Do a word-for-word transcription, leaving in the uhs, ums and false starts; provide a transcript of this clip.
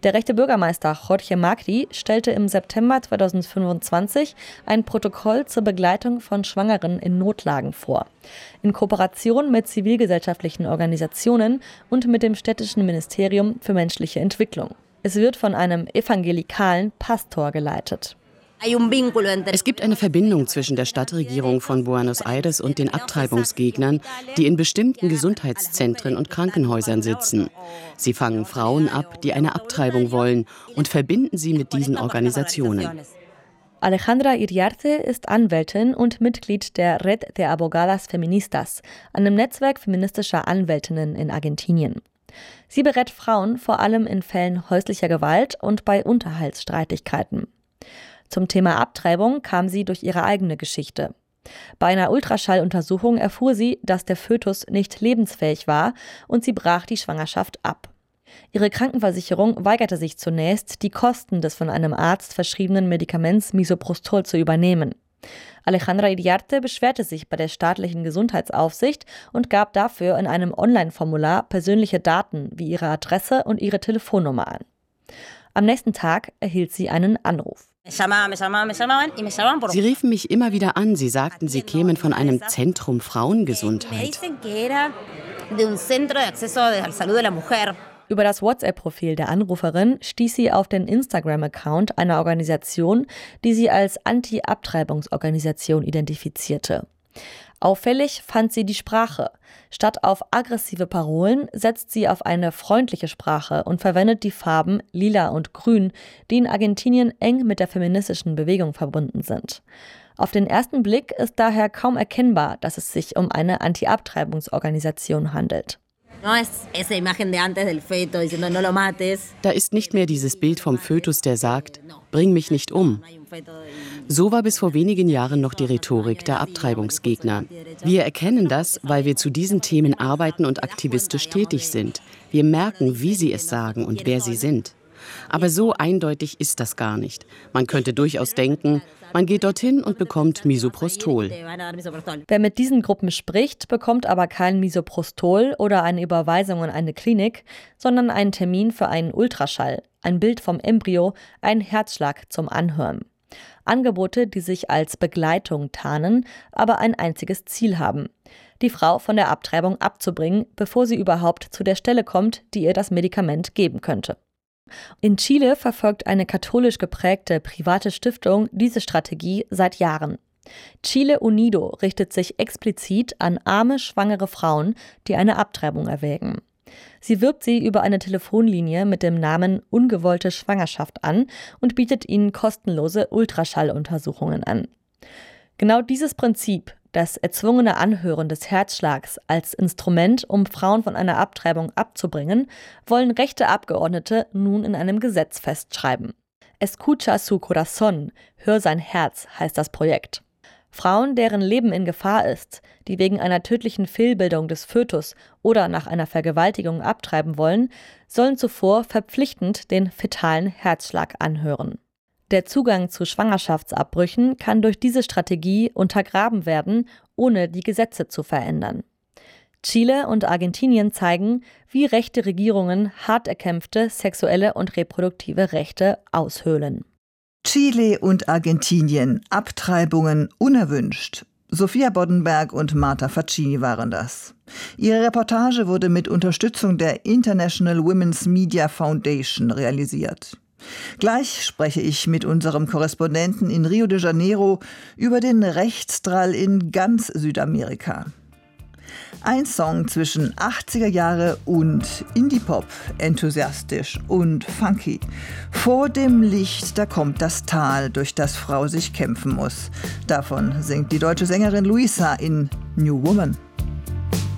Der rechte Bürgermeister Jorge Macri stellte im September zweitausendfünfundzwanzig ein Protokoll zur Begleitung von Schwangeren in Notlagen vor. In Kooperation mit zivilgesellschaftlichen Organisationen und mit dem städtischen Ministerium für menschliche Entwicklung. Es wird von einem evangelikalen Pastor geleitet. Es gibt eine Verbindung zwischen der Stadtregierung von Buenos Aires und den Abtreibungsgegnern, die in bestimmten Gesundheitszentren und Krankenhäusern sitzen. Sie fangen Frauen ab, die eine Abtreibung wollen, und verbinden sie mit diesen Organisationen. Alejandra Iriarte ist Anwältin und Mitglied der Red de Abogadas Feministas, einem Netzwerk feministischer Anwältinnen in Argentinien. Sie berät Frauen vor allem in Fällen häuslicher Gewalt und bei Unterhaltsstreitigkeiten. Zum Thema Abtreibung kam sie durch ihre eigene Geschichte. Bei einer Ultraschalluntersuchung erfuhr sie, dass der Fötus nicht lebensfähig war und sie brach die Schwangerschaft ab. Ihre Krankenversicherung weigerte sich zunächst, die Kosten des von einem Arzt verschriebenen Medikaments Misoprostol zu übernehmen. Alejandra Iriarte beschwerte sich bei der staatlichen Gesundheitsaufsicht und gab dafür in einem Online-Formular persönliche Daten wie ihre Adresse und ihre Telefonnummer an. Am nächsten Tag erhielt sie einen Anruf. Sie riefen mich immer wieder an. Sie sagten, sie kämen von einem Zentrum Frauengesundheit. Über das WhatsApp-Profil der Anruferin stieß sie auf den Instagram-Account einer Organisation, die sie als Anti-Abtreibungsorganisation identifizierte. Auffällig fand sie die Sprache. Statt auf aggressive Parolen setzt sie auf eine freundliche Sprache und verwendet die Farben Lila und Grün, die in Argentinien eng mit der feministischen Bewegung verbunden sind. Auf den ersten Blick ist daher kaum erkennbar, dass es sich um eine Anti-Abtreibungsorganisation handelt. Da ist nicht mehr dieses Bild vom Fötus, der sagt, bring mich nicht um. So war bis vor wenigen Jahren noch die Rhetorik der Abtreibungsgegner. Wir erkennen das, weil wir zu diesen Themen arbeiten und aktivistisch tätig sind. Wir merken, wie sie es sagen und wer sie sind. Aber so eindeutig ist das gar nicht. Man könnte durchaus denken, man geht dorthin und bekommt Misoprostol. Wer mit diesen Gruppen spricht, bekommt aber kein Misoprostol oder eine Überweisung in eine Klinik, sondern einen Termin für einen Ultraschall, ein Bild vom Embryo, einen Herzschlag zum Anhören. Angebote, die sich als Begleitung tarnen, aber ein einziges Ziel haben: die Frau von der Abtreibung abzubringen, bevor sie überhaupt zu der Stelle kommt, die ihr das Medikament geben könnte. In Chile verfolgt eine katholisch geprägte private Stiftung diese Strategie seit Jahren. Chile Unido richtet sich explizit an arme, schwangere Frauen, die eine Abtreibung erwägen. Sie wirbt sie über eine Telefonlinie mit dem Namen Ungewollte Schwangerschaft an und bietet ihnen kostenlose Ultraschalluntersuchungen an. Genau dieses Prinzip, das erzwungene Anhören des Herzschlags als Instrument, um Frauen von einer Abtreibung abzubringen, wollen rechte Abgeordnete nun in einem Gesetz festschreiben. Escucha su corazón, hör sein Herz, heißt das Projekt. Frauen, deren Leben in Gefahr ist, die wegen einer tödlichen Fehlbildung des Fötus oder nach einer Vergewaltigung abtreiben wollen, sollen zuvor verpflichtend den fetalen Herzschlag anhören. Der Zugang zu Schwangerschaftsabbrüchen kann durch diese Strategie untergraben werden, ohne die Gesetze zu verändern. Chile und Argentinien zeigen, wie rechte Regierungen hart erkämpfte sexuelle und reproduktive Rechte aushöhlen. Chile und Argentinien, Abtreibungen unerwünscht. Sophia Boddenberg und Marta Facchini waren das. Ihre Reportage wurde mit Unterstützung der International Women's Media Foundation realisiert. Gleich spreche ich mit unserem Korrespondenten in Rio de Janeiro über den Rechtsdrall in ganz Südamerika. Ein Song zwischen achtziger Jahre und Indie-Pop, enthusiastisch und funky. Vor dem Licht, da kommt das Tal, durch das Frau sich kämpfen muss. Davon singt die deutsche Sängerin Luisa in New Woman.